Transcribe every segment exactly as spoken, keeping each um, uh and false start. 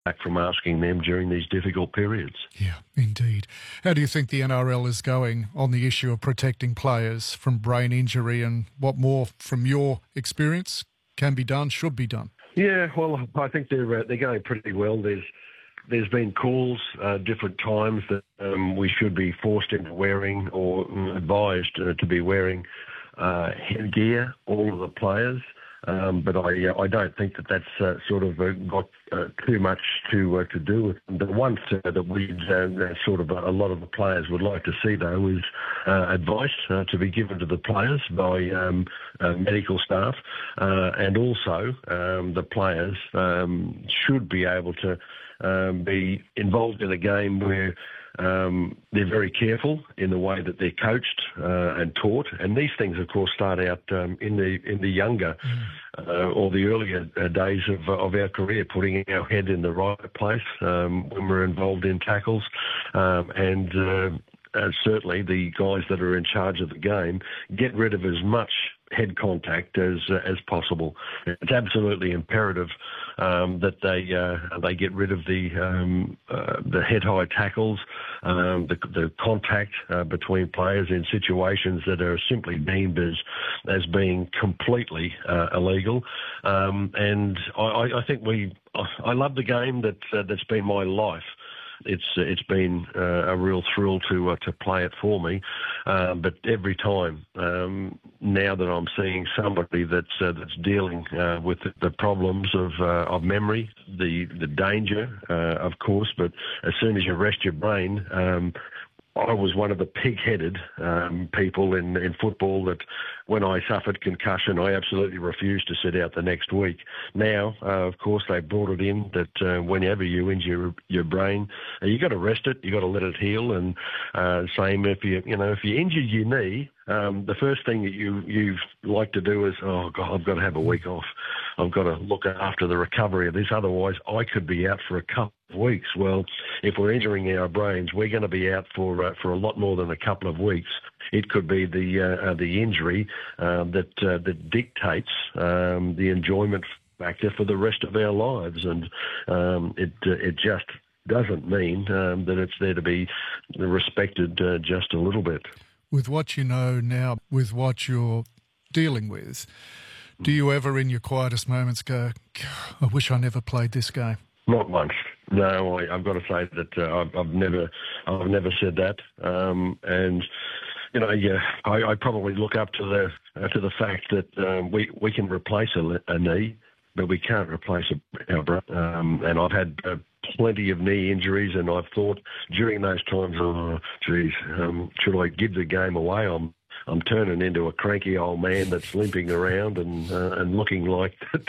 back from asking them during these difficult periods. Yeah, indeed. How do you think the N R L is going on the issue of protecting players from brain injury, and what more, from your experience, can be done, should be done? Yeah, well, I think they're uh, they're going pretty well. There's there's been calls uh, different times that um, we should be forced into wearing or advised uh, to be wearing uh, headgear, all of the players. Um, but I uh, I don't think that that's uh, sort of uh, got uh, too much to uh, to do with them. The one uh, that we uh, sort of uh, a lot of the players would like to see, though, is uh, advice uh, to be given to the players by um, uh, medical staff, uh, and also um, the players um, should be able to um, be involved in a game where Um, they're very careful in the way that they're coached uh, and taught, and these things, of course, start out um, in the in the younger uh, or the earlier uh, days of of our career, putting our head in the right place um, when we're involved in tackles, um, and uh, uh, certainly the guys that are in charge of the game get rid of as much head contact as uh, as possible. It's absolutely imperative um, that they uh, they get rid of the um, uh, the head high tackles, um, the, the contact uh, between players in situations that are simply deemed as as being completely uh, illegal. Um, and I, I think we I love the game that uh, that's been my life. It's it's been uh, a real thrill to uh, to play it for me, uh, but every time um, now that I'm seeing somebody that's uh, that's dealing uh, with the problems of uh, of memory, the the danger, uh, of course, but as soon as you rest your brain. Um, I was one of the pig-headed um, people in, in football that when I suffered concussion, I absolutely refused to sit out the next week. Now, uh, of course, they brought it in that uh, whenever you injure your brain, uh, you got to rest it, you got to let it heal. And uh, same if you, you know, if you injured your knee, um, the first thing that you you like to do is, oh God, I've got to have a week off. I've got to look after the recovery of this. Otherwise, I could be out for a couple of weeks. Well, if we're injuring our brains, we're going to be out for uh, for a lot more than a couple of weeks. It could be the uh, the injury uh, that uh, that dictates um, the enjoyment factor for the rest of our lives, and um, it uh, it just doesn't mean um, that it's there to be respected uh, just a little bit. With what you know now, with what you're dealing with, do you ever in your quietest moments go, I wish I never played this game? Not once. No, I, I've got to say that uh, I've, I've never, I've never said that. Um, and you know, yeah, I, I probably look up to the uh, to the fact that um, we we can replace a, a knee, but we can't replace a, our brain. Um, and I've had uh, plenty of knee injuries, and I've thought during those times, oh, geez, um, should I give the game away? I'm I'm turning into a cranky old man that's limping around and uh, and looking like that.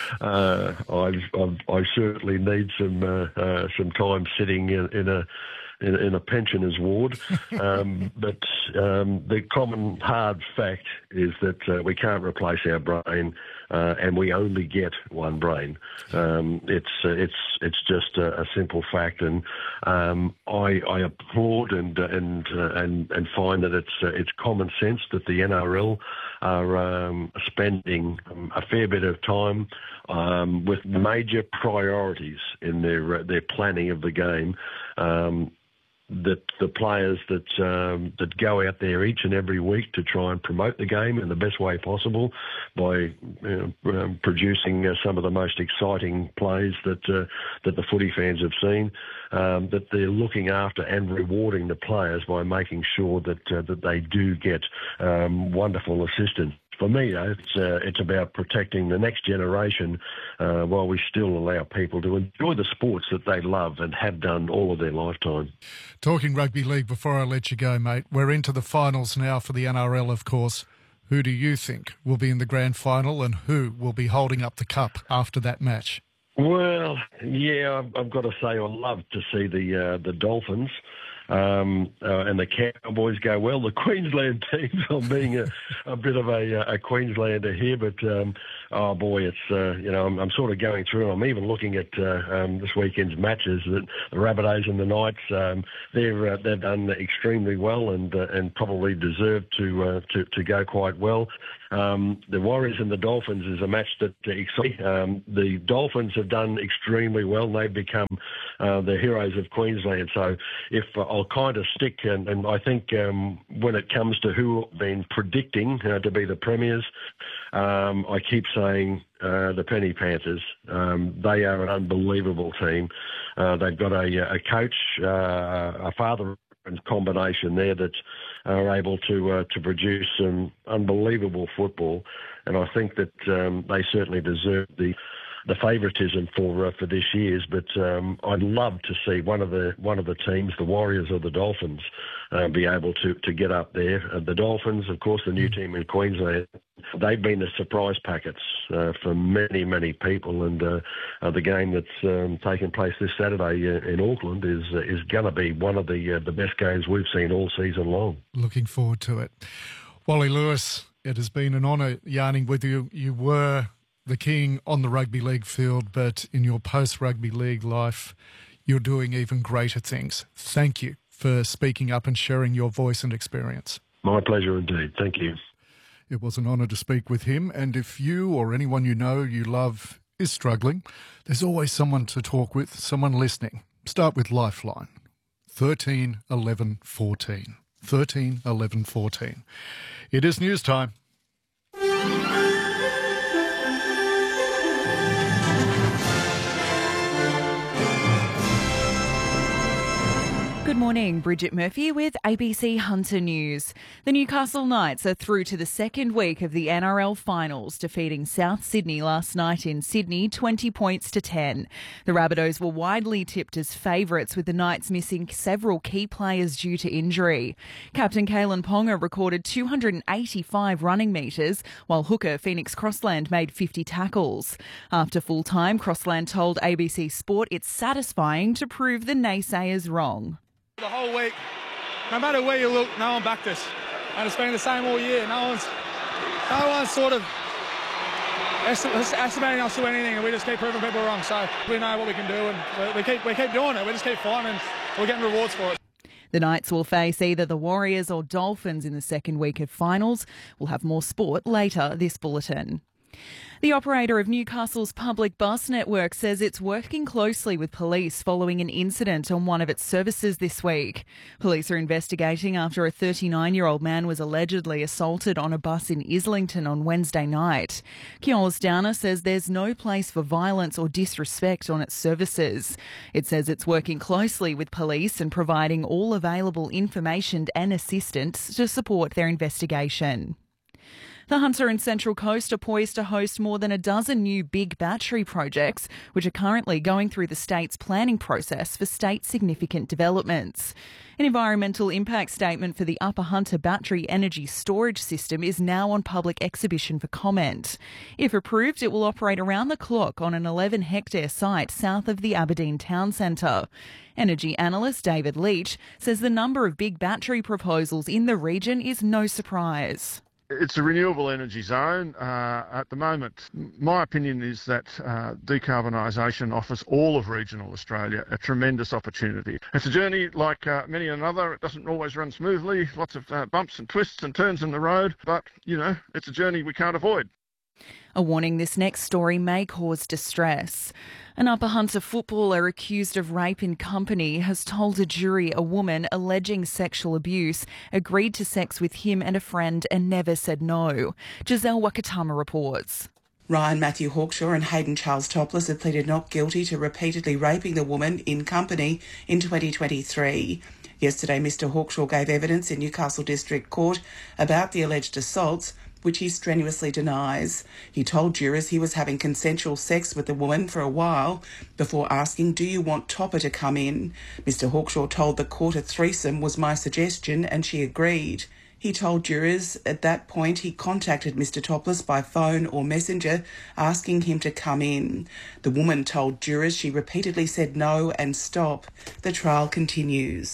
Uh, I've, I've I certainly need some uh, uh, some time sitting in, in a in, in a pensioner's ward. Um, but um, the common hard fact is that uh, we can't replace our brain, uh, and we only get one brain. Um, it's uh, it's it's just a, a simple fact, and um, I, I applaud and and uh, and and find that it's uh, it's common sense that the N R L are um, spending um, a fair bit of time um, with major priorities in their uh, their planning of the game. Um, that the players that um, that go out there each and every week to try and promote the game in the best way possible by you know, um, producing uh, some of the most exciting plays that uh, that the footy fans have seen, um, that they're looking after and rewarding the players by making sure that uh, that they do get um, wonderful assistance. For me, though, it's, uh, it's about protecting the next generation uh, while we still allow people to enjoy the sports that they love and have done all of their lifetime. Talking rugby league before I let you go, mate, we're into the finals now for the N R L, of course. Who do you think will be in the grand final, and who will be holding up the cup after that match? Well, yeah, I've, I've got to say I love to see the uh, the Dolphins. um, uh, and the Cowboys go well. The Queensland teams, I'm being a, a bit of a, a Queenslander here, but um, oh boy, it's uh, you know I'm, I'm sort of going through. I'm even looking at uh, um, this weekend's matches. That the Rabbitohs and the Knights, um, they're uh, they've done extremely well and uh, and probably deserve to uh, to to go quite well. Um, the Warriors and the Dolphins is a match that uh, excites. Um, the Dolphins have done extremely well. They've become uh, the heroes of Queensland. So if uh, I'll kind of stick, and, and I think um, when it comes to who I've been predicting uh, to be the premiers, um, I keep saying uh, the Penny Panthers. Um, they are an unbelievable team. Uh, they've got a, a coach, uh, a father and combination there that are able to uh, to produce some unbelievable football, and I think that um, they certainly deserve the the favouritism for uh, for this year's. But um, I'd love to see one of the one of the teams, the Warriors or the Dolphins, uh, be able to to get up there. Uh, the Dolphins, of course, the new team in Queensland. They've been the surprise packets uh, for many, many people, and uh, uh, the game that's um, taking place this Saturday uh, in Auckland is uh, is going to be one of the uh, the best games we've seen all season long. Looking forward to it. Wally Lewis, it has been an honour yarning with you. You were the king on the rugby league field, but in your post-rugby league life, you're doing even greater things. Thank you for speaking up and sharing your voice and experience. My pleasure indeed. Thank you. It was an honour to speak with him, and if you or anyone you know you love is struggling, there's always someone to talk with, someone listening. Start with Lifeline. thirteen eleven fourteen. thirteen eleven fourteen. It is news time. Good morning, Bridget Murphy with A B C Hunter News. The Newcastle Knights are through to the second week of the N R L finals, defeating South Sydney last night in Sydney twenty points to ten. The Rabbitohs were widely tipped as favourites, with the Knights missing several key players due to injury. Captain Kalen Ponga recorded two hundred eighty-five running metres, while hooker Phoenix Crossland made fifty tackles. After full time, Crossland told A B C Sport it's satisfying to prove the naysayers wrong. The whole week, no matter where you look, no one backed us, and it's been the same all year. No one's, no one's sort of estimating us to anything, and we just keep proving people wrong. So we know what we can do, and we keep we keep doing it. We just keep fighting, and we're getting rewards for it. The Knights will face either the Warriors or Dolphins in the second week of finals. We'll have more sport later this bulletin. The operator of Newcastle's public bus network says it's working closely with police following an incident on one of its services this week. Police are investigating after a thirty-nine-year-old man was allegedly assaulted on a bus in Islington on Wednesday night. Keolis Downer says there's no place for violence or disrespect on its services. It says it's working closely with police and providing all available information and assistance to support their investigation. The Hunter and Central Coast are poised to host more than a dozen new big battery projects, which are currently going through the state's planning process for state significant developments. An environmental impact statement for the Upper Hunter Battery Energy Storage System is now on public exhibition for comment. If approved, it will operate around the clock on an eleven hectare site south of the Aberdeen Town Centre. Energy analyst David Leach says the number of big battery proposals in the region is no surprise. It's a renewable energy zone. Uh, at the moment, my opinion is that uh, decarbonisation offers all of regional Australia a tremendous opportunity. It's a journey like uh, many another. It doesn't always run smoothly, lots of uh, bumps and twists and turns in the road, but, you know, it's a journey we can't avoid. A warning, this next story may cause distress. An Upper Hunter footballer accused of rape in company has told a jury a woman alleging sexual abuse agreed to sex with him and a friend and never said no. Giselle Wakatama reports. Ryan Matthew Hawkshaw and Hayden Charles Topless have pleaded not guilty to repeatedly raping the woman in company in twenty twenty-three. Yesterday, Mr Hawkshaw gave evidence in Newcastle District Court about the alleged assaults, which he strenuously denies. He told jurors he was having consensual sex with the woman for a while before asking, "Do you want Topper to come in?" Mr Hawkshaw told the court a threesome was my suggestion and she agreed. He told jurors at that point he contacted Mr Topless by phone or messenger asking him to come in. The woman told jurors she repeatedly said no and stop. The trial continues.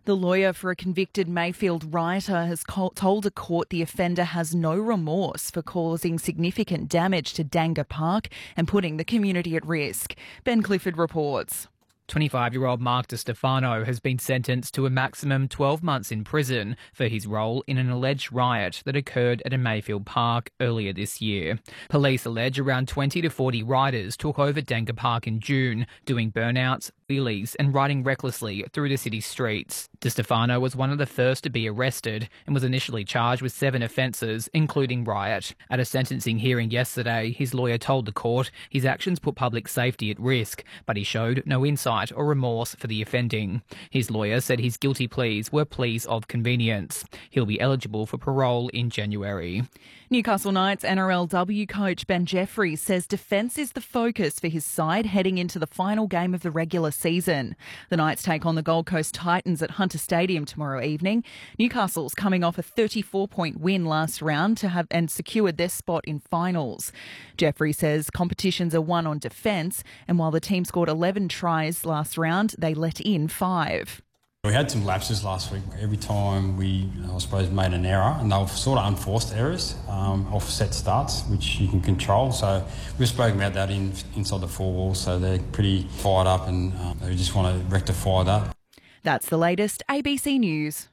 The lawyer for a convicted Mayfield rioter has told a court the offender has no remorse for causing significant damage to Danga Park and putting the community at risk. Ben Clifford reports. twenty-five-year-old Mark DiStefano has been sentenced to a maximum twelve months in prison for his role in an alleged riot that occurred at a Mayfield park earlier this year. Police allege around twenty to forty riders took over Danga Park in June, doing burnouts, wheelies and riding recklessly through the city's streets. DiStefano was one of the first to be arrested and was initially charged with seven offences, including riot. At a sentencing hearing yesterday, his lawyer told the court his actions put public safety at risk, but he showed no insight or remorse for the offending. His lawyer said his guilty pleas were pleas of convenience. He'll be eligible for parole in January. Newcastle Knights N R L W coach Ben Jeffries says defence is the focus for his side heading into the final game of the regular season. The Knights take on the Gold Coast Titans at Hunter Stadium tomorrow evening. Newcastle's coming off a thirty-four point win last round to have and secured their spot in finals. Jeffrey says competitions are won on defence, and while the team scored eleven tries last round, they let in five. We had some lapses last week. Every time we, I suppose, made an error, and they were sort of unforced errors, um, offset starts, which you can control. So we've spoken about that in, inside the four walls, so they're pretty fired up and um, they just want to rectify that. That's the latest A B C News.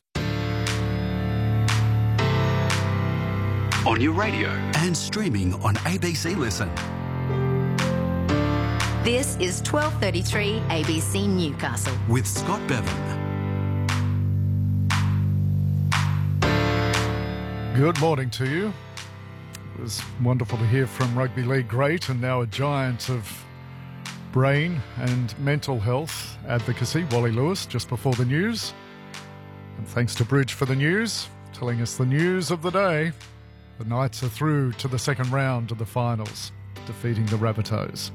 On your radio and streaming on A B C Listen. This is twelve thirty-three A B C Newcastle. With Scott Bevan. Good morning to you. It was wonderful to hear from rugby league great and now a giant of brain and mental health advocacy, Wally Lewis, just before the news. And thanks to Bridge for the news, telling us the news of the day. The Knights are through to the second round of the finals, defeating the Rabbitohs.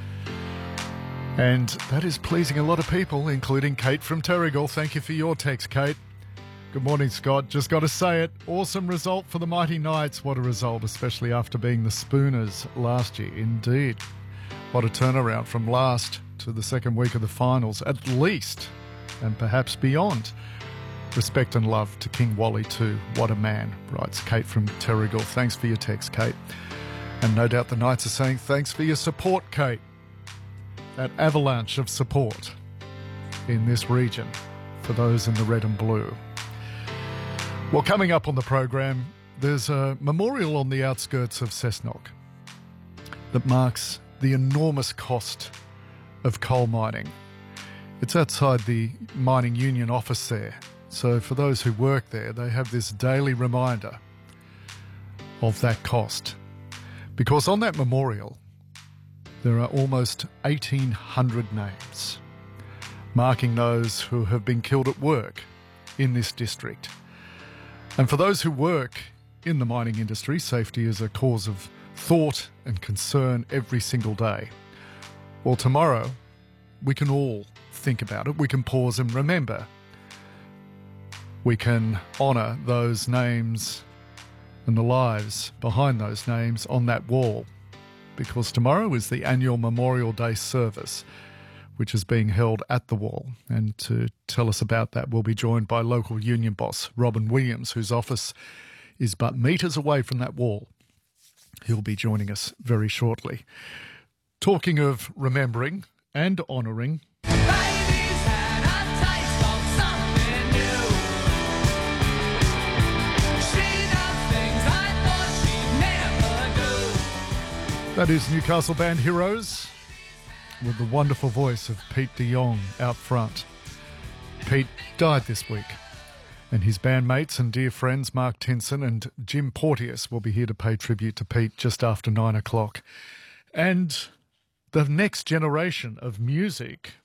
And that is pleasing a lot of people, including Kate from Terrigal. Thank you for your text, Kate. Good morning, Scott. Just got to say it. Awesome result for the Mighty Knights. What a result, especially after being the Spooners last year. Indeed. What a turnaround from last to the second week of the finals, at least, and perhaps beyond. Respect and love to King Wally too. What a man, writes Kate from Terrigal. Thanks for your text, Kate. And no doubt the Knights are saying thanks for your support, Kate. That avalanche of support in this region for those in the red and blue. Well, coming up on the program, there's a memorial on the outskirts of Cessnock that marks the enormous cost of coal mining. It's outside the mining union office there. So for those who work there, they have this daily reminder of that cost. Because on that memorial, there are almost eighteen hundred names, marking those who have been killed at work in this district. And for those who work in the mining industry, safety is a cause of thought and concern every single day. Well, tomorrow, we can all think about it. We can pause and remember. We can honour those names and the lives behind those names on that wall. Because tomorrow is the annual Memorial Day service, which is being held at the wall. And to tell us about that, we'll be joined by local union boss Robin Williams, whose office is but metres away from that wall. He'll be joining us very shortly. Talking of remembering and honouring, that is Newcastle Band Heroes, with the wonderful voice of Pete de Jong out front. Pete died this week, and his bandmates and dear friends Mark Tinson and Jim Porteous will be here to pay tribute to Pete just after nine o'clock. And the next generation of music